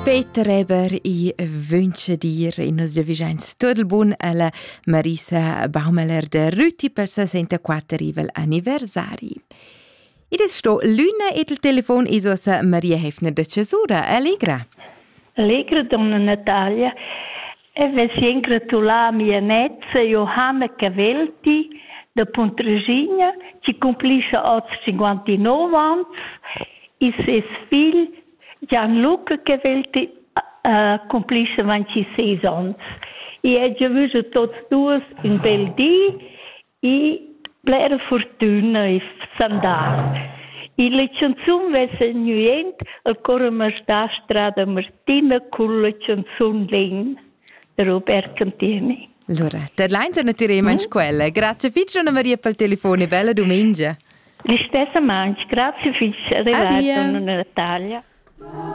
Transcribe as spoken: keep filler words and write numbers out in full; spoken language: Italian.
Peter Eber i wünsche dir in nos giavischens tot il bun alla Marisa Baumeler de Rüti per sessantaquattrivel anniversari. Id es sto l'una et il telefon is ossa Maria Hefner de Cesura. Allegra. Allegra, donna Natalia. E vesien gratulà mia nezza Johanna Cavelti da Pontresina, ci complisce oggi cinquantanove anni, e ses figlio Gianluca Cavelti uh, complisce ventisei anni. E è già visto tutti due in bel dì e plera fortuna e sandar. E le canzoni vesse nuente ancora ma sta strada Martina con la canzone Len di Robert Cantini. Allora, der Leinzer natürlich mm? in scuola. Grazie fitch Anna Maria pel telefono, bella domenica. La stessa mangia, grazie fitch, arrivata Natalia.